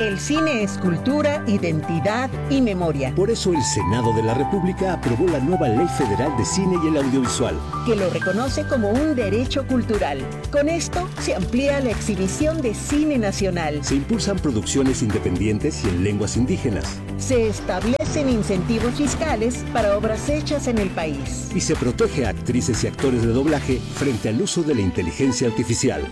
El cine es cultura, identidad y memoria. Por eso el Senado de la República aprobó la nueva Ley Federal de Cine y el Audiovisual, que lo reconoce como un derecho cultural. Con esto se amplía la exhibición de cine nacional. Se impulsan producciones independientes y en lenguas indígenas. Se establecen incentivos fiscales para obras hechas en el país. Y se protege a actrices y actores de doblaje frente al uso de la inteligencia artificial.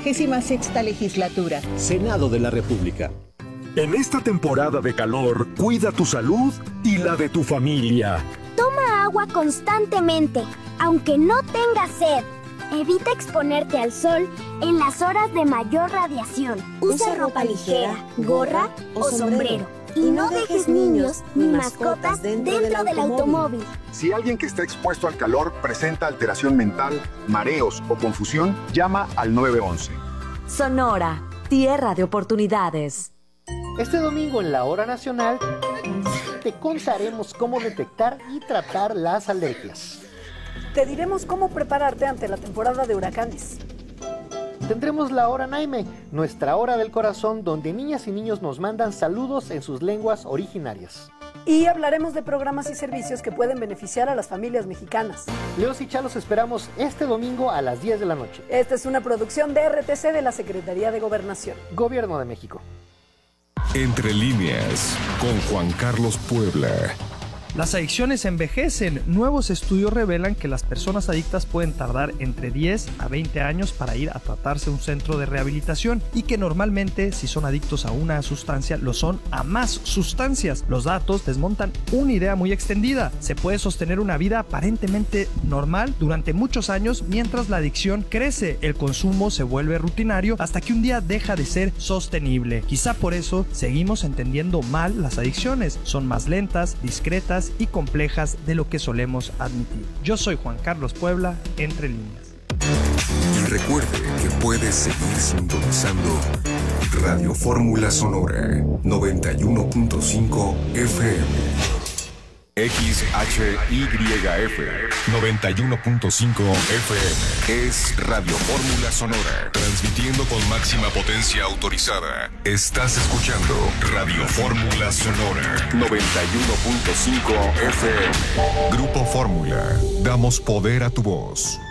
66ª legislatura. Senado de la República. En esta temporada de calor, cuida tu salud y la de tu familia. Toma agua constantemente, aunque no tengas sed. Evita exponerte al sol en las horas de mayor radiación. Usa ropa ligera, gorra o sombrero. Y no dejes niños ni mascotas dentro del automóvil. Si alguien que está expuesto al calor presenta alteración mental, mareos o confusión, llama al 911. Sonora, tierra de oportunidades. Este domingo en la Hora Nacional te contaremos cómo detectar y tratar las alergias. Te diremos cómo prepararte ante la temporada de huracanes. Tendremos la Hora Naime, nuestra hora del corazón, donde niñas y niños nos mandan saludos en sus lenguas originarias. Y hablaremos de programas y servicios que pueden beneficiar a las familias mexicanas. Leos y Chalos esperamos este domingo a las 10 de la noche. Esta es una producción de RTC de la Secretaría de Gobernación. Gobierno de México. Entre líneas, con Juan Carlos Puebla. Las adicciones envejecen. Nuevos estudios revelan que las personas adictas pueden tardar entre 10 a 20 años para ir a tratarse a un centro de rehabilitación y que normalmente, si son adictos a una sustancia, lo son a más sustancias. Los datos desmontan una idea muy extendida. Se puede sostener una vida aparentemente normal durante muchos años mientras la adicción crece. El consumo se vuelve rutinario hasta que un día deja de ser sostenible. Quizá por eso seguimos entendiendo mal las adicciones. Son más lentas, discretas y complejas de lo que solemos admitir. Yo soy Juan Carlos Puebla, Entre Líneas. Y recuerde que puedes seguir sintonizando Radio Fórmula Sonora 91.5 FM. XHYF 91.5 FM es Radio Fórmula Sonora, transmitiendo con máxima potencia autorizada. Estás escuchando Radio Fórmula Sonora 91.5 FM. Grupo Fórmula, damos poder a tu voz.